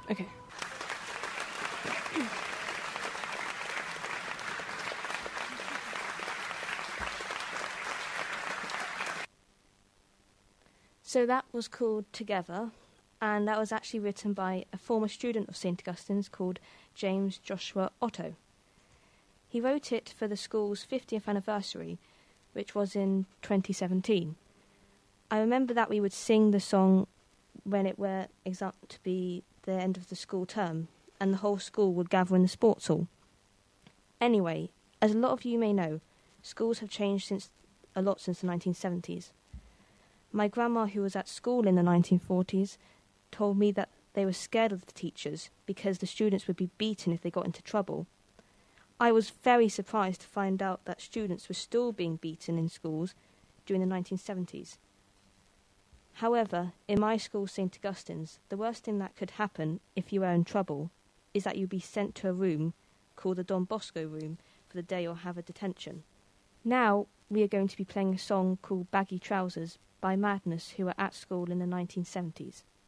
Okay. So that was called Together, and that was actually written by a former student of St Augustine's called James Joshua Otto. He wrote it for the school's 50th anniversary, which was in 2017. I remember that we would sing the song when it were exact to be the end of the school term, and the whole school would gather in the sports hall. Anyway, as a lot of you may know, schools have changed a lot since the 1970s. My grandma, who was at school in the 1940s, told me that they were scared of the teachers because the students would be beaten if they got into trouble. I was very surprised to find out that students were still being beaten in schools during the 1970s. However, in my school, St Augustine's, the worst thing that could happen if you were in trouble is that you'd be sent to a room called the Don Bosco room for the day or have a detention. Now we are going to be playing a song called Baggy Trousers by Madness, who were at school in the 1970s.